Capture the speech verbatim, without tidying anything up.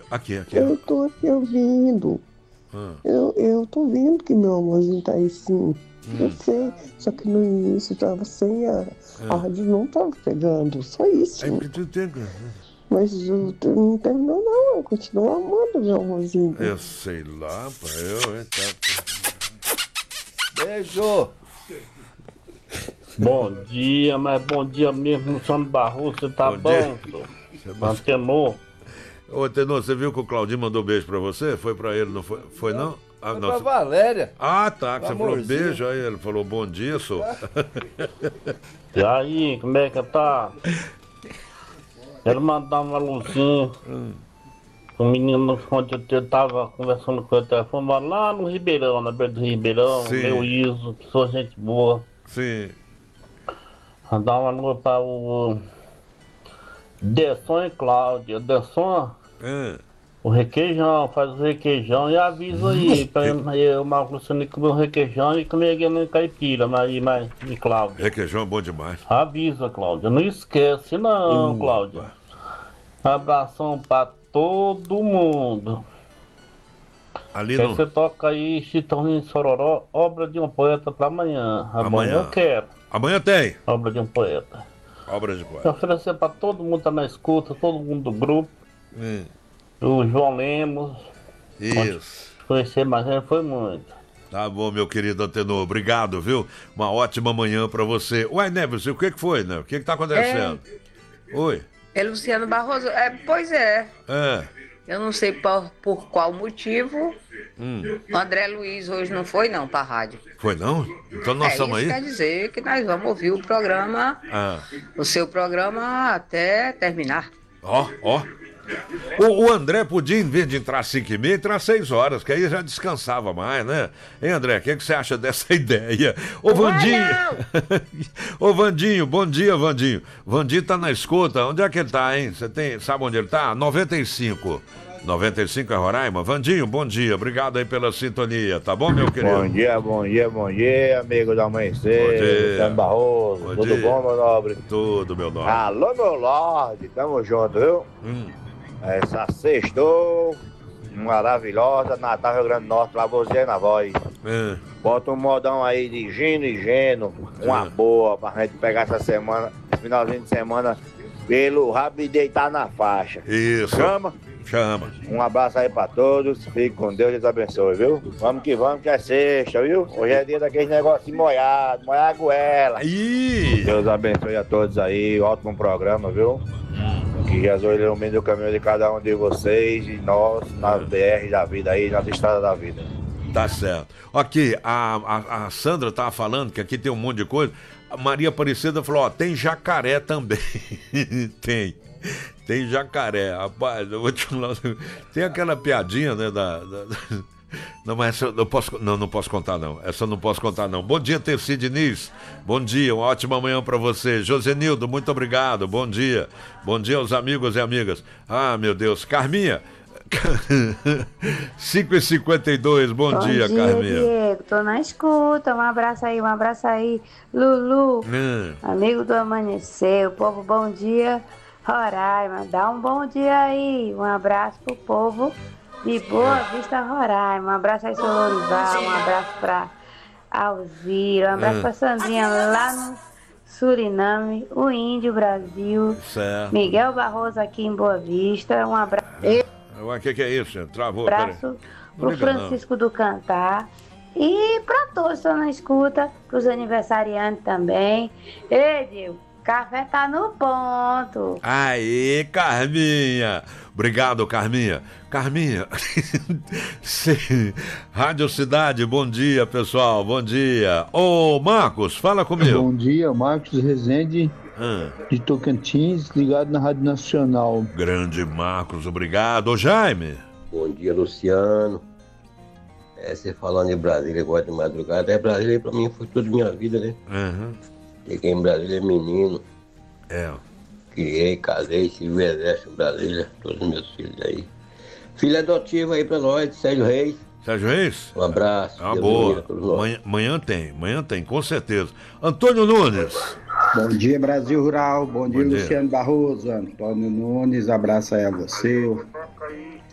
Aqui, aqui. Eu tô aqui ouvindo. Hum. Eu, eu tô vendo que meu amorzinho tá aí sim. Hum. Eu sei. Só que no início tava sem a. Hum. A rádio não tava pegando. Só isso. É porque tu tem... Mas eu, eu não terminou não. Eu continuo amando meu amorzinho. Eu sei lá, pá. Eu, hein, tá... Beijo! Bom dia, mas bom dia mesmo, Luciano Barroso, você tá bom? bom Antenor. Ô, Tenor, você viu que o Claudinho mandou beijo pra você? Foi pra ele, não foi? Foi não? Ah, Foi não. pra Valéria. Ah, tá, que você falou Amorzinho. beijo, aí ele falou bom dia, sou. E aí, como é que tá? Quero mandar uma luzinha. O menino, quando eu tava conversando com ele, telefone lá no Ribeirão, na beira do Ribeirão, Sim. meu Iso, que sou gente boa. Sim. Mandar uma lua para o Desson e Cláudia. Desson, É. o requeijão, faz o requeijão e avisa aí pra eu, o Marcos Luciano, comer o requeijão e comer aquele caipira, mas, mas, e Cláudia. Requeijão é bom demais. Avisa, Cláudia, não esquece não, Hum. Cláudia. Abração pra todo mundo. Ali Quer não... você toca aí Chitãozinho de Sororó, obra de um poeta pra amanhã. Amanhã, Amanhã. eu quero. Amanhã tem. Obra de um poeta. Obra de Quero poeta. oferecer pra todo mundo que tá na escuta, todo mundo do grupo. Hum. O João Lemos. Isso. Conhecer mais ele foi muito. Tá bom, meu querido Antenor. Obrigado, viu? Uma ótima manhã pra você. Uai, Neves, o que que foi, né? O que que tá acontecendo? Oi. É Luciano Barroso? É, pois é. É. Eu não sei por, por qual motivo. Hum. O André Luiz hoje não foi não pra rádio. Foi não? Então nós é, estamos isso aí? quer dizer que nós vamos ouvir o programa, Ah. o seu programa até terminar. Ó, ó. O, o André podia, em vez de entrar às cinco e meia, entrar às seis horas, que aí já descansava mais, né? Hein, André, o que, que você acha dessa ideia? Ô, Vandinho! Ô, Vandinho, bom dia, Vandinho. Vandinho tá na escuta. Onde é que ele tá, hein? Você tem, sabe onde ele tá? noventa e cinco. noventa e cinco é Roraima. Vandinho, bom dia. Obrigado aí pela sintonia, tá bom, meu querido? Bom dia, bom dia, bom dia, amigo do Amanhecer. Bom dia. Luciano Barroso. Bom Tudo dia. bom, meu nobre? Tudo, meu nome. Alô, meu Lorde. Tamo junto, viu? Hum. Essa sextou, maravilhosa, Natal Rio Grande do Norte, Lavoisier na voz. É. Bota um modão aí de Gino e Geno, uma É. boa pra gente pegar essa semana, esse finalzinho de semana, pelo rabo e deitar na faixa. Isso. Chama? Chama. Um abraço aí pra todos, fique com Deus, Deus abençoe, viu? Vamos que vamos, que é sexta, viu? Hoje é dia daqueles negocinho molhado, molhar a goela. Ih! Deus abençoe a todos aí, ótimo programa, viu? Que Jesus ilumine o caminho de cada um de vocês e nós, na B R da vida aí, nas estradas da vida. Tá certo. Aqui, a, a, a Sandra tava falando que aqui tem um monte de coisa. A Maria Aparecida falou, ó, tem jacaré também. Tem. Tem jacaré. Rapaz, eu vou te falar. Tem aquela piadinha, né, da... da... Não, mas essa eu não posso, não, não posso contar, não. Essa eu não posso contar, não. Bom dia, Terci Diniz. Bom dia, uma ótima manhã pra você. Josenildo, muito obrigado. Bom dia. Bom dia aos amigos e amigas. Ah, meu Deus. Carminha. cinco e cinquenta e dois, bom, Bom dia, dia, Carminha. Diego, tô na escuta, um abraço aí, um abraço aí, Lulu, Hum. amigo do Amanhecer, o povo, bom dia, Roraima, dá um bom dia aí, um abraço pro povo de Boa Vista, Roraima, um abraço aí, seu Lorival, um abraço pra Alzira, um abraço Hum. pra Sandrinha lá no Suriname, o Índio, Brasil, Certo. Miguel Barroso aqui em Boa Vista, um abraço. O que, que é isso, gente? Travou, Um abraço peraí. pro liga, não. Francisco do Cantar e pra todos que estão na escuta, pros aniversariantes também. Ei, Diego, café tá no ponto. Aê, Carminha. Obrigado, Carminha. Carminha. Sim. Rádio Cidade, bom dia, pessoal. Bom dia. Ô, Marcos, fala comigo. Bom dia, Marcos Rezende, Hum. de Tocantins, ligado na Rádio Nacional. Grande Marcos, obrigado. Ô, Jaime. Bom dia, Luciano. É, você falando em Brasília agora de madrugada. É, Brasília pra mim foi toda minha vida, né? Uhum. Cheguei em Brasília menino. É. Criei, casei, tive o exército em Brasília, todos os meus filhos aí. Filho adotivo aí pra nós, Sérgio Reis. Sérgio Reis? Um abraço. Ah, Deus boa. ilumine a todos nós. Manhã, manhã tem, manhã tem, com certeza. Antônio Nunes. Bom dia, Brasil Rural. Bom dia, Bom dia. Luciano Barroso. Antônio Nunes, abraço aí a você,